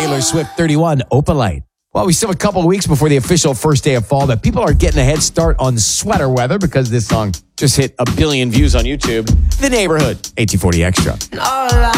Taylor Swift, 31, Opalite. Well, we still have a couple of weeks before the official first day of fall, but people are getting a head start on sweater weather because this song just hit 1 billion views on YouTube. The Neighborhood, 1840 Extra.